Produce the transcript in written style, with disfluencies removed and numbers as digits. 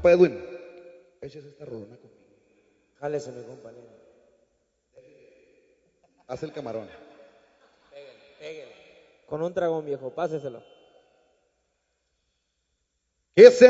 Compa Edwin, échese esta rolona conmigo. Jálese, mi compañero. Haz el camarón. Pégale. Con un dragón, viejo, páseselo. Que se